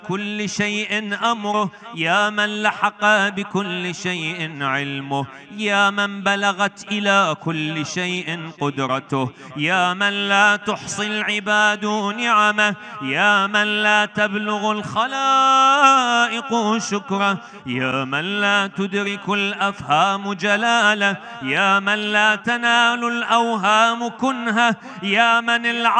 كل شيء أمره، يا من لحق بكل شيء علمه، يا من بلغت إلى كل شيء قدرته، يا من لا تحصي العباد نعمه، يا من لا تبلغ الخلائق شكره، يا من لا تدرك الأفهام جلاله، يا من لا تنال الأوهام كنهه، يا من